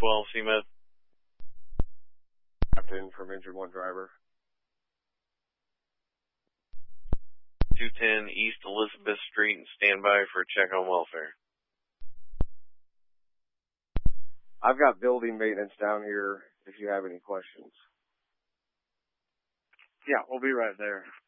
212 CMed. Captain from injured one driver. 210 East Elizabeth Street and stand by for a check on welfare. I've got building maintenance down here if you have any questions. Yeah, we'll be right there.